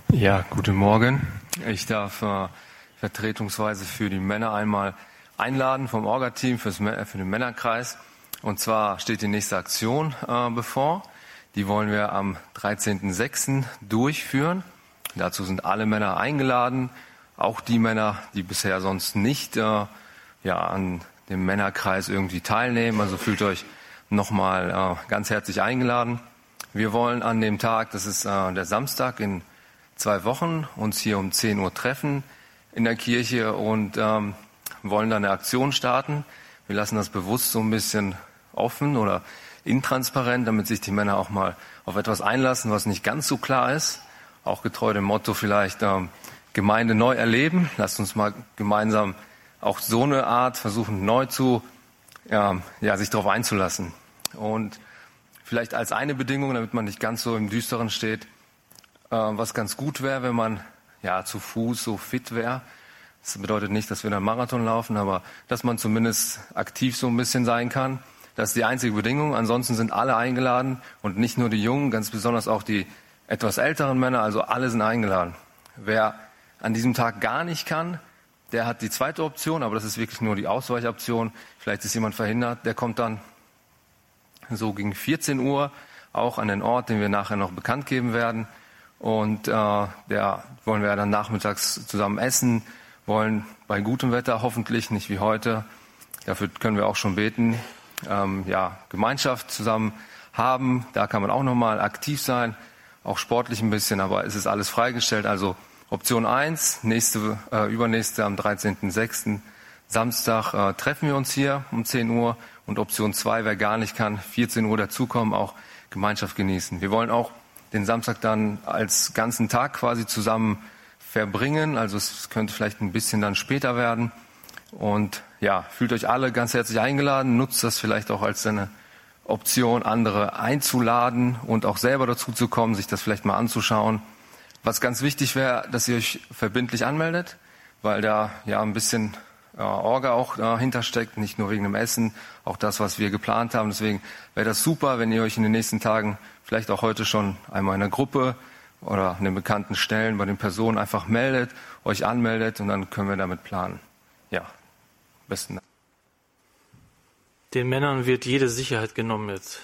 Ja, guten Morgen. Ich darf vertretungsweise für die Männer einmal einladen vom Orga-Team für den Männerkreis. Und zwar steht die nächste Aktion bevor. Die wollen wir am 13.06. durchführen. Dazu sind alle Männer eingeladen, auch die Männer, die bisher sonst nicht an dem Männerkreis irgendwie teilnehmen. Also fühlt euch nochmal ganz herzlich eingeladen. Wir wollen an dem Tag, das ist der Samstag in 2 Wochen, uns hier um 10 Uhr treffen in der Kirche und wollen dann eine Aktion starten. Wir lassen das bewusst so ein bisschen offen oder intransparent, damit sich die Männer auch mal auf etwas einlassen, was nicht ganz so klar ist. Auch getreu dem Motto vielleicht Gemeinde neu erleben. Lasst uns mal gemeinsam auch so eine Art versuchen neu zu, sich darauf einzulassen. Und vielleicht als eine Bedingung, damit man nicht ganz so im Düsteren steht, was ganz gut wäre, wenn man zu Fuß so fit wäre. Das bedeutet nicht, dass wir einen Marathon laufen, aber dass man zumindest aktiv so ein bisschen sein kann. Das ist die einzige Bedingung. Ansonsten sind alle eingeladen und nicht nur die Jungen, ganz besonders auch die etwas älteren Männer, also alle sind eingeladen. Wer an diesem Tag gar nicht kann, der hat die zweite Option, aber das ist wirklich nur die Ausweichoption. Vielleicht ist jemand verhindert, der kommt dann so gegen 14 Uhr auch an den Ort, den wir nachher noch bekannt geben werden. Und wollen wir dann nachmittags zusammen essen, wollen bei gutem Wetter hoffentlich, nicht wie heute, dafür können wir auch schon beten, Gemeinschaft zusammen haben. Da kann man auch nochmal aktiv sein, auch sportlich ein bisschen, aber es ist alles freigestellt. Also Option 1, übernächste am 13.06. Samstag treffen wir uns hier um 10 Uhr und Option 2, wer gar nicht kann, 14 Uhr dazukommen, auch Gemeinschaft genießen. Wir wollen auch den Samstag dann als ganzen Tag quasi zusammen verbringen. Also es könnte vielleicht ein bisschen dann später werden. Und fühlt euch alle ganz herzlich eingeladen. Nutzt das vielleicht auch als eine Option, andere einzuladen und auch selber dazu zu kommen, sich das vielleicht mal anzuschauen. Was ganz wichtig wäre, dass ihr euch verbindlich anmeldet, weil da ein bisschen Orga auch dahinter steckt, nicht nur wegen dem Essen, auch das, was wir geplant haben. Deswegen wäre das super, wenn ihr euch in den nächsten Tagen, vielleicht auch heute schon einmal in der Gruppe oder an den bekannten Stellen bei den Personen einfach meldet, euch anmeldet und dann können wir damit planen. Ja, besten Dank. Den Männern wird jede Sicherheit genommen jetzt.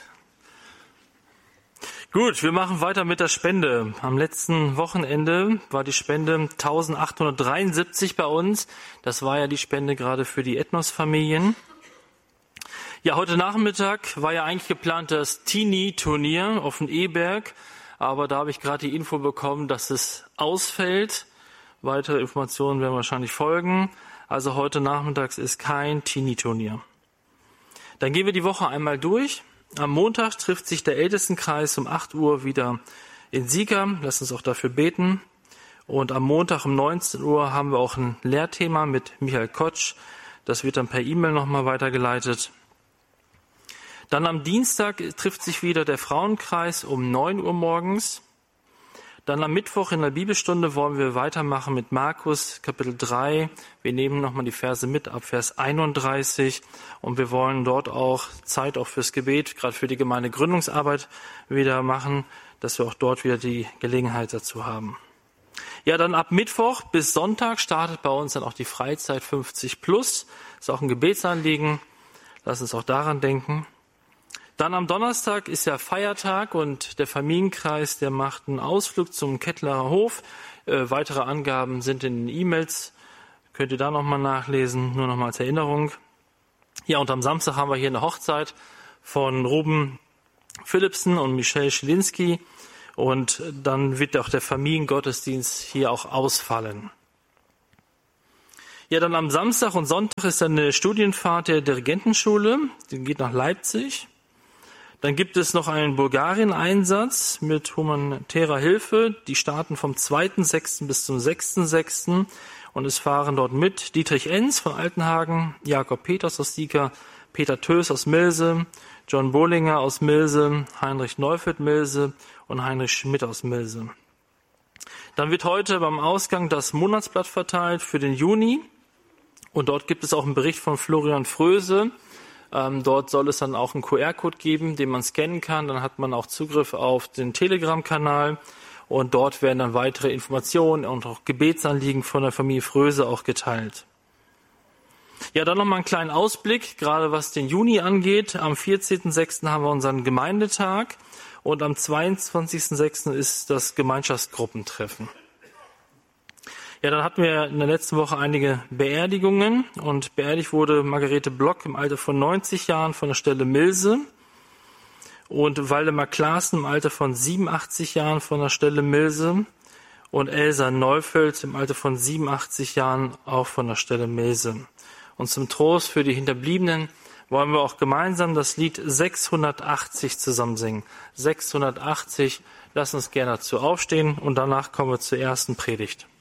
Gut, wir machen weiter mit der Spende. Am letzten Wochenende war die Spende 1873 bei uns. Das war ja die Spende gerade für die Ethnos-Familien. Ja, heute Nachmittag war ja eigentlich geplant das Teenie-Turnier auf dem E-Berg. Aber da habe ich gerade die Info bekommen, dass es ausfällt. Weitere Informationen werden wahrscheinlich folgen. Also heute nachmittags ist kein Teenie-Turnier. Dann gehen wir die Woche einmal durch. Am Montag trifft sich der Ältestenkreis um 8 Uhr wieder in Sieger. Lasst uns auch dafür beten. Und am Montag um 19 Uhr haben wir auch ein Lehrthema mit Michael Kotsch. Das wird dann per E-Mail nochmal weitergeleitet. Dann am Dienstag trifft sich wieder der Frauenkreis um 9 Uhr morgens. Dann am Mittwoch in der Bibelstunde wollen wir weitermachen mit Markus Kapitel 3. Wir nehmen nochmal die Verse mit ab Vers 31 und wir wollen dort auch Zeit auch fürs Gebet, gerade für die Gemeindegründungsarbeit wieder machen, dass wir auch dort wieder die Gelegenheit dazu haben. Ja, dann ab Mittwoch bis Sonntag startet bei uns dann auch die Freizeit 50+. Ist auch ein Gebetsanliegen. Lass uns auch daran denken. Dann am Donnerstag ist ja Feiertag und der Familienkreis, der macht einen Ausflug zum Kettlerer Hof. Weitere Angaben sind in den E-Mails. Könnt ihr da nochmal nachlesen, nur nochmal als Erinnerung. Ja, und am Samstag haben wir hier eine Hochzeit von Ruben Philipsen und Michelle Schilinski. Und dann wird auch der Familiengottesdienst hier auch ausfallen. Ja, dann am Samstag und Sonntag ist dann eine Studienfahrt der Dirigentenschule. Die geht nach Leipzig. Dann gibt es noch einen Bulgarien-Einsatz mit humanitärer Hilfe. Die starten vom 2.6. bis zum 6.6. Und es fahren dort mit Dietrich Enz von Altenhagen, Jakob Peters aus Sieger, Peter Tös aus Milse, John Bohlinger aus Milse, Heinrich Neufeld-Milse und Heinrich Schmidt aus Milse. Dann wird heute beim Ausgang das Monatsblatt verteilt für den Juni. Und dort gibt es auch einen Bericht von Florian Fröse. Dort soll es dann auch einen QR-Code geben, den man scannen kann. Dann hat man auch Zugriff auf den Telegram-Kanal. Und dort werden dann weitere Informationen und auch Gebetsanliegen von der Familie Fröse auch geteilt. Ja, dann nochmal einen kleinen Ausblick, gerade was den Juni angeht. Am 14.06. haben wir unseren Gemeindetag und am 22.06. ist das Gemeinschaftsgruppentreffen. Ja, dann hatten wir in der letzten Woche einige Beerdigungen und beerdigt wurde Margarete Block im Alter von 90 Jahren von der Stelle Milse und Waldemar Klaassen im Alter von 87 Jahren von der Stelle Milse und Elsa Neufeld im Alter von 87 Jahren auch von der Stelle Milse. Und zum Trost für die Hinterbliebenen wollen wir auch gemeinsam das Lied 680 zusammen singen. 680, lasst uns gerne dazu aufstehen und danach kommen wir zur ersten Predigt.